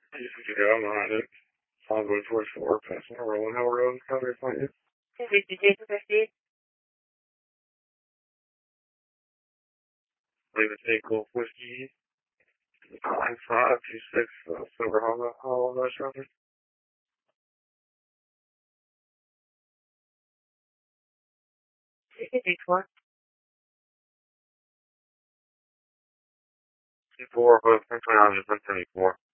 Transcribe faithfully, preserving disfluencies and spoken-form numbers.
You can get out on it. Convoy towards four, passing a Rolling Hill Road, cover point you. fifty-two fifty. Leave it take Gulf Whiskey. Nine five two six, uh, Silver Hollow, Hollow, West Roger. fifty-four. Two four, both twenty-nine, twenty-four.